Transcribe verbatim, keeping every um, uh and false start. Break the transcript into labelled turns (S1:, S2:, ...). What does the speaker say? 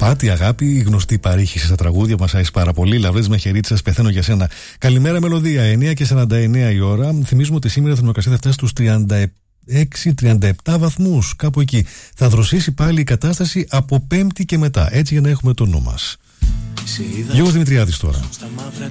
S1: Πάτη, αγάπη, η γνωστή παρήχηση στα τραγούδια που μας άρεσε πάρα πολύ. Λαβρές Μαχαιρίτσας, πεθαίνω για σένα. Καλημέρα, Μελωδία. εννιά και σαράντα εννιά η ώρα. Θυμίζουμε ότι σήμερα η θερμοκρασία θα φτάσει στους τριάντα έξι τριάντα επτά βαθμούς. Κάπου εκεί. Θα δροσίσει πάλι η κατάσταση από Πέμπτη και μετά. Έτσι για να έχουμε το νου μας. Γιώργος Δημητριάδης τώρα.